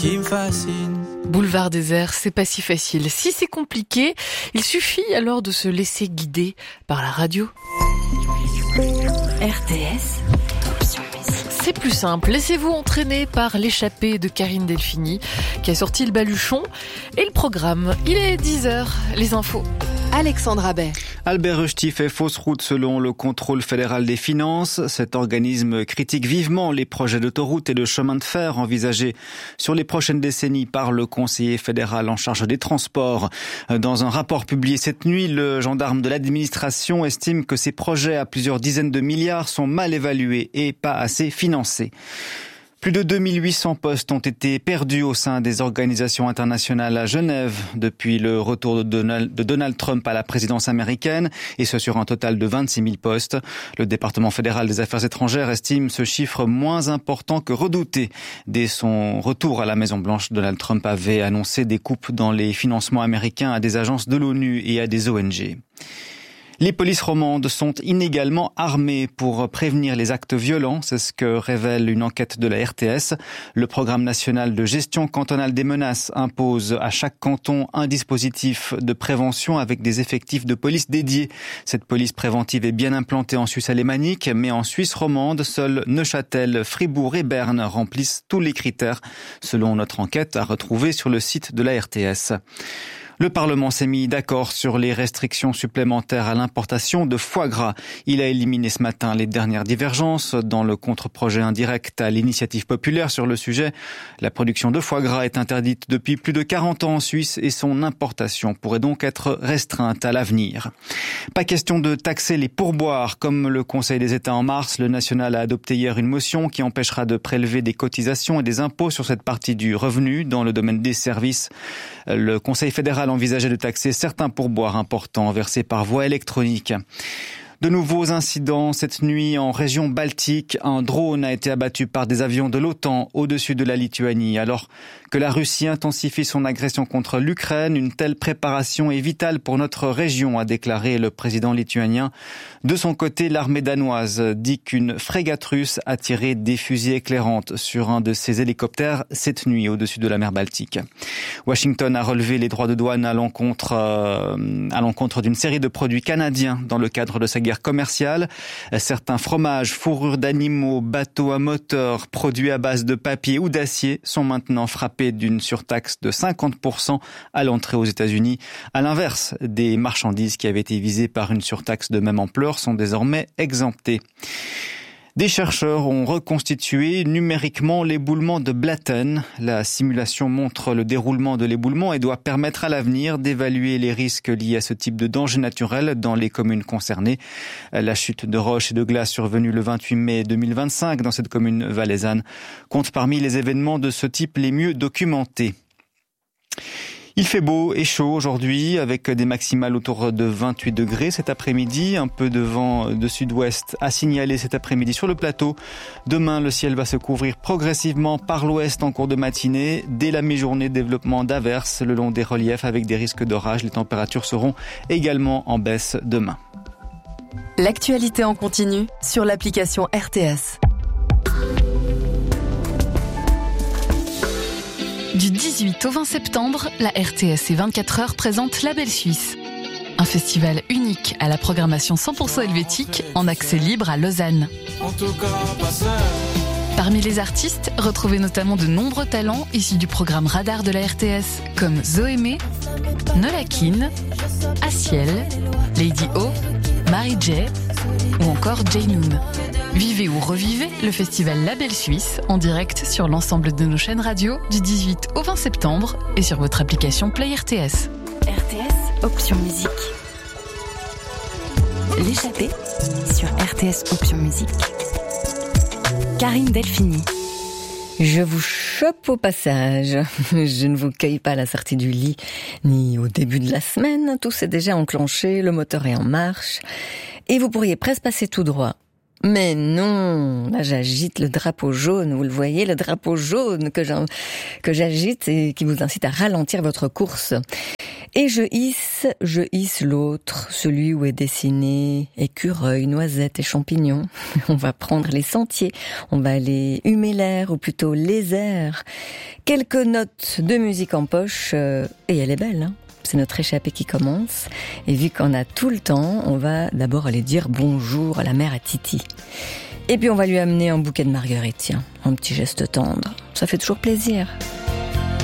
qui me fascine. Boulevard désert, c'est pas si facile. Si c'est compliqué, il suffit alors de se laisser guider par la radio. RTS. C'est plus simple, laissez-vous entraîner par l'échappée de Karine Delphini qui a sorti le baluchon et le programme. Il est 10h, les infos. Alexandre Abbet. Albert Rushdie fait fausse route selon le contrôle fédéral des finances. Cet organisme critique vivement les projets d'autoroute et de chemin de fer envisagés sur les prochaines décennies par le conseiller fédéral en charge des transports. Dans un rapport publié cette nuit, le gendarme de l'administration estime que ces projets à plusieurs dizaines de milliards sont mal évalués et pas assez financés. Plus de 2800 postes ont été perdus au sein des organisations internationales à Genève depuis le retour de Donald Trump à la présidence américaine, et ce sur un total de 26 000 postes. Le département fédéral des affaires étrangères estime ce chiffre moins important que redouté. Dès son retour à la Maison-Blanche, Donald Trump avait annoncé des coupes dans les financements américains à des agences de l'ONU et à des ONG. Les polices romandes sont inégalement armées pour prévenir les actes violents, c'est ce que révèle une enquête de la RTS. Le programme national de gestion cantonale des menaces impose à chaque canton un dispositif de prévention avec des effectifs de police dédiés. Cette police préventive est bien implantée en Suisse alémanique, mais en Suisse romande, seuls Neuchâtel, Fribourg et Berne remplissent tous les critères, selon notre enquête à retrouver sur le site de la RTS. Le Parlement s'est mis d'accord sur les restrictions supplémentaires à l'importation de foie gras. Il a éliminé ce matin les dernières divergences dans le contre-projet indirect à l'initiative populaire sur le sujet. La production de foie gras est interdite depuis plus de 40 ans en Suisse et son importation pourrait donc être restreinte à l'avenir. Pas question de taxer les pourboires. Comme le Conseil des États en mars, le national a adopté hier une motion qui empêchera de prélever des cotisations et des impôts sur cette partie du revenu dans le domaine des services. Le Conseil fédéral envisageait de taxer certains pourboires importants versés par voie électronique. De nouveaux incidents cette nuit en région baltique. Un drone a été abattu par des avions de l'OTAN au-dessus de la Lituanie. Alors que la Russie intensifie son agression contre l'Ukraine, une telle préparation est vitale pour notre région, a déclaré le président lituanien. De son côté, l'armée danoise dit qu'une frégate russe a tiré des fusées éclairantes sur un de ses hélicoptères cette nuit au-dessus de la mer Baltique. Washington a relevé les droits de douane à l'encontre d'une série de produits canadiens dans le cadre de sa guerre commerciale. Certains fromages, fourrures d'animaux, bateaux à moteur, produits à base de papier ou d'acier sont maintenant frappés d'une surtaxe de 50% à l'entrée aux États-Unis. À l'inverse, des marchandises qui avaient été visées par une surtaxe de même ampleur sont désormais exemptées. Des chercheurs ont reconstitué numériquement l'éboulement de Blatten. La simulation montre le déroulement de l'éboulement et doit permettre à l'avenir d'évaluer les risques liés à ce type de danger naturel dans les communes concernées. La chute de roches et de glace survenue le 28 mai 2025 dans cette commune valaisanne compte parmi les événements de ce type les mieux documentés. Il fait beau et chaud aujourd'hui avec des maximales autour de 28 degrés cet après-midi. Un peu de vent de sud-ouest à signaler cet après-midi sur le plateau. Demain, le ciel va se couvrir progressivement par l'ouest en cours de matinée. Dès la mi-journée, développement d'averses le long des reliefs avec des risques d'orage. Les températures seront également en baisse demain. L'actualité en continu sur l'application RTS. Du 18 au 20 septembre, la RTS et 24 heures présente La Belle Suisse. Un festival unique à la programmation 100% helvétique en accès libre à Lausanne. Parmi les artistes, retrouvez notamment de nombreux talents issus du programme Radar de la RTS, comme Zoémé, Nolakin, Asiel, Lady O, Mary J ou encore Jaynoun. Vivez ou revivez le festival La Belle Suisse en direct sur l'ensemble de nos chaînes radio du 18 au 20 septembre et sur votre application Play RTS. RTS Option Musique. L'échappée sur RTS Option Musique. Karine Delphini. Je vous chope au passage. Je ne vous cueille pas à la sortie du lit, ni au début de la semaine. Tout s'est déjà enclenché, le moteur est en marche. Et vous pourriez presque passer tout droit. Mais non, là j'agite le drapeau jaune, vous le voyez, le drapeau jaune que j'agite et qui vous incite à ralentir votre course. Et je hisse l'autre, celui où est dessiné écureuil, noisette et champignons. On va prendre les sentiers, on va aller humer l'air, ou plutôt les airs. Quelques notes de musique en poche, et elle est belle, hein. C'est notre échappée qui commence. Et vu qu'on a tout le temps, on va d'abord aller dire bonjour à la mère à Titi. Et puis on va lui amener un bouquet de marguerites, tiens, un petit geste tendre. Ça fait toujours plaisir.